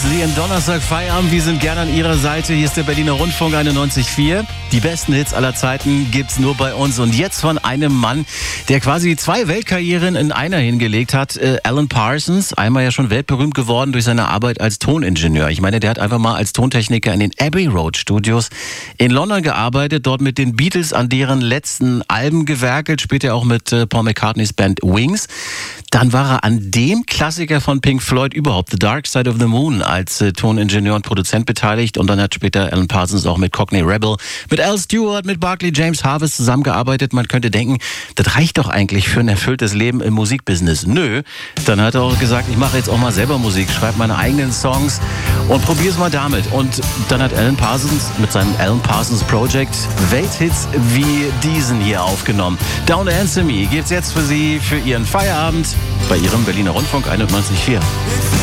Sie am Donnerstag Feierabend. Wir sind gerne an Ihrer Seite. Hier ist der Berliner Rundfunk 91.4. Die besten Hits aller Zeiten gibt's nur bei uns. Und jetzt von einem Mann, der quasi 2 Weltkarrieren in einer hingelegt hat. Alan Parsons, einmal ja schon weltberühmt geworden durch seine Arbeit als Toningenieur. Ich meine, der hat einfach mal als Tontechniker in den Abbey Road Studios in London gearbeitet, dort mit den Beatles an deren letzten Alben gewerkelt, später auch mit Paul McCartneys Band Wings. Dann war er an dem Klassiker von Pink Floyd überhaupt, The Dark Side of the Moon, als Toningenieur und Produzent beteiligt. Und dann hat später Alan Parsons auch mit Cockney Rebel, mit Al Stewart, mit Barclay James Harvest zusammengearbeitet. Man könnte denken, das reicht doch eigentlich für ein erfülltes Leben im Musikbusiness. Nö, dann hat er auch gesagt, ich mache jetzt auch mal selber Musik, schreibe meine eigenen Songs und probiere es mal damit. Und dann hat Alan Parsons mit seinem Alan Parsons Project Welthits wie diesen hier aufgenommen. Down to Answer Me gibt's jetzt für Sie für Ihren Feierabend bei Ihrem Berliner Rundfunk 91.4.